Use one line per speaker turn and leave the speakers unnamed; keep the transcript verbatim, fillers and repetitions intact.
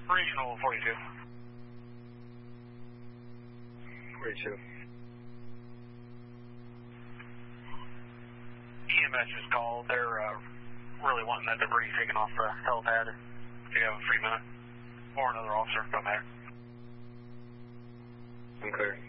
Regional forty-two.
forty-two.
E M S just called. They're uh, really wanting that debris taken off the helipad. If you have a free minute. Or another officer, come there.
Okay.